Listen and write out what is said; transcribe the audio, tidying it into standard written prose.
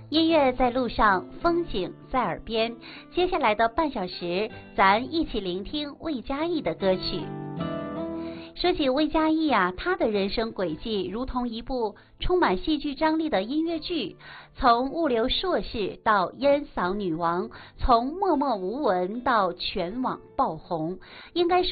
音乐在路上，风景在耳边。接下来的半小时，咱一起聆听魏佳艺的歌曲。说起魏佳艺啊，她的人生轨迹如同一部充满戏剧张力的音乐剧，从物流硕士到烟嗓女王，从默默无闻到全网爆红，应该说